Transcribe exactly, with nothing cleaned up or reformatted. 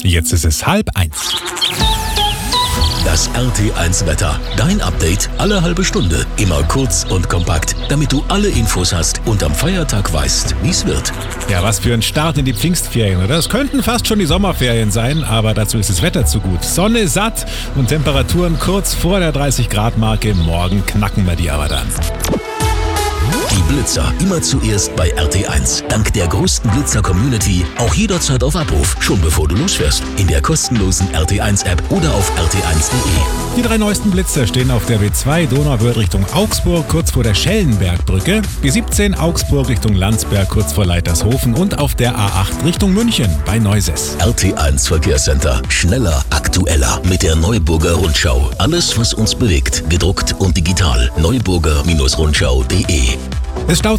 Jetzt ist es halb eins. Das R T eins Wetter. Dein Update alle halbe Stunde. Immer kurz und kompakt, damit du alle Infos hast und am Feiertag weißt, wie es wird. Ja, was für ein Start in die Pfingstferien, oder? Es könnten fast schon die Sommerferien sein, aber dazu ist das Wetter zu gut. Sonne satt und Temperaturen kurz vor der dreißig Grad Marke. Morgen knacken wir die aber dann. Die Blitzer immer zuerst bei R T eins. Dank der größten Blitzer-Community auch jederzeit auf Abruf, schon bevor du losfährst. In der kostenlosen R T eins App oder auf r t eins punkt d e. Die drei neuesten Blitzer stehen auf der B zwei Donauwörth Richtung Augsburg, kurz vor der Schellenbergbrücke, B siebzehn Augsburg Richtung Landsberg, kurz vor Leitershofen und auf der A acht Richtung München bei Neuses. R T eins Verkehrscenter. Schneller, aktueller mit der Neuburger Rundschau. Alles, was uns bewegt, gedruckt und digital. neuburger Rundschau punkt de. Es staut